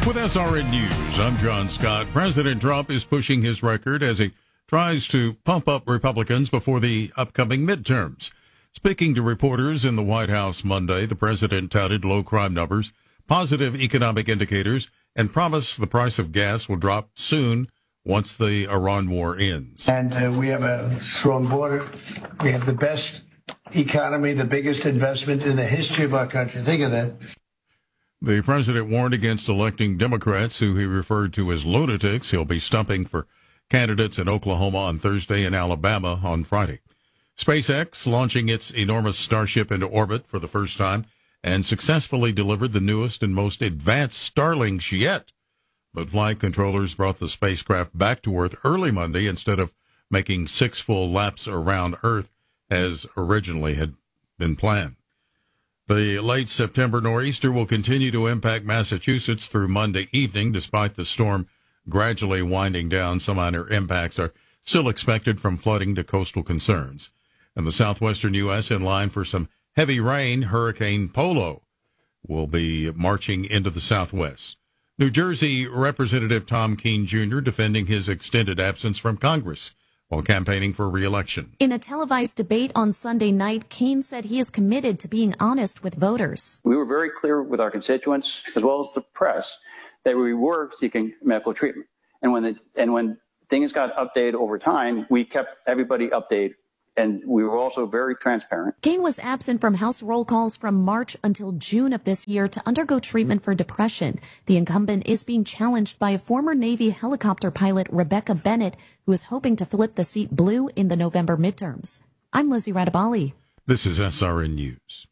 With SRN News, I'm John Scott. President Trump is pushing his record as he tries to pump up Republicans before the upcoming midterms. Speaking to reporters in the White House Monday, the president touted low crime numbers, positive economic indicators, and promised the price of gas will drop soon once the Iran war ends. And we have a strong border. We have the best economy, the biggest investment in the history of our country. Think of that. The president warned against electing Democrats, who he referred to as lunatics. He'll be stumping for candidates in Oklahoma on Thursday and Alabama on Friday. SpaceX launching its enormous Starship into orbit for the first time and successfully delivered the newest and most advanced Starlinks yet. But flight controllers brought the spacecraft back to Earth early Monday instead of making 6 full laps around Earth as originally had been planned. The late September nor'easter will continue to impact Massachusetts through Monday evening. Despite the storm gradually winding down, some minor impacts are still expected from flooding to coastal concerns. In the southwestern U.S., in line for some heavy rain, Hurricane Polo will be marching into the southwest. New Jersey Representative Tom Keene Jr. defending his extended absence from Congress while campaigning for re-election. In a televised debate on Sunday night, Keene said he is committed to being honest with voters. We were very clear with our constituents, as well as the press, that we were seeking medical treatment. And when things got updated over time, we kept everybody updated. And we were also very transparent. Keene was absent from House roll calls from March until June of this year to undergo treatment for depression. The incumbent is being challenged by a former Navy helicopter pilot, Rebecca Bennett, who is hoping to flip the seat blue in the November midterms. I'm Lizzie Radabali. This is SRN News.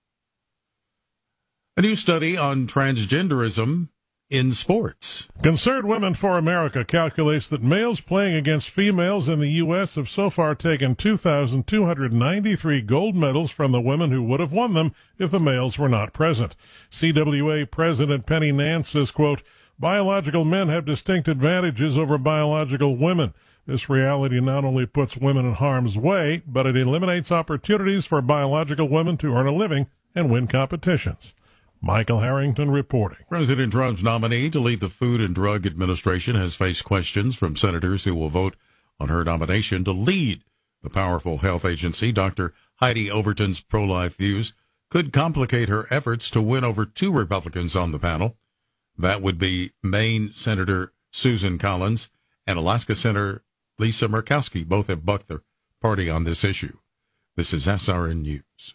A new study on transgenderism in sports. Concerned Women for America calculates that males playing against females in the U.S. have so far taken 2,293 gold medals from the women who would have won them if the males were not present. CWA President Penny Nance says, quote, biological men have distinct advantages over biological women. This reality not only puts women in harm's way, but it eliminates opportunities for biological women to earn a living and win competitions. Michael Harrington reporting. President Trump's nominee to lead the Food and Drug Administration has faced questions from senators who will vote on her nomination to lead the powerful health agency. Dr. Heidi Overton's pro-life views could complicate her efforts to win over 2 Republicans on the panel. That would be Maine Senator Susan Collins and Alaska Senator Lisa Murkowski. Both have bucked their party on this issue. This is SRN News.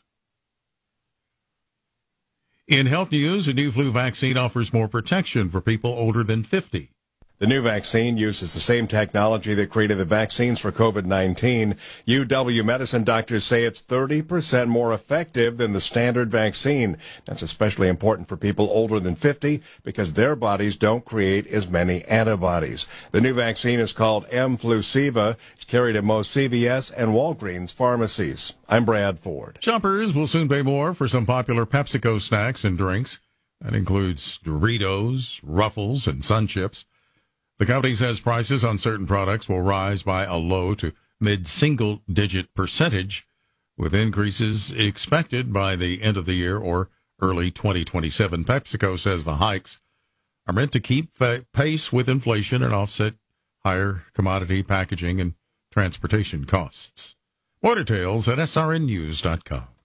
In health news, a new flu vaccine offers more protection for people older than 50. The new vaccine uses the same technology that created the vaccines for COVID-19. UW Medicine doctors say it's 30% more effective than the standard vaccine. That's especially important for people older than 50 because their bodies don't create as many antibodies. The new vaccine is called Mflusiva. It's carried at most CVS and Walgreens pharmacies. I'm Brad Ford. Shoppers will soon pay more for some popular PepsiCo snacks and drinks. That includes Doritos, Ruffles, and Sun Chips. The company says prices on certain products will rise by a low to mid-single-digit percentage, with increases expected by the end of the year or early 2027. PepsiCo says the hikes are meant to keep pace with inflation and offset higher commodity, packaging, and transportation costs. More details at srnnews.com.